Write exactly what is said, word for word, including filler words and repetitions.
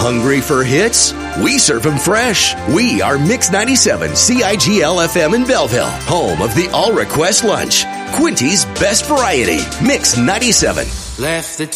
Hungry for hits? We serve them fresh. We are Mix ninety-seven C I G L F M in Belleville, home of the All Request Lunch. Quinty's best variety. Mix ninety-seven. Left the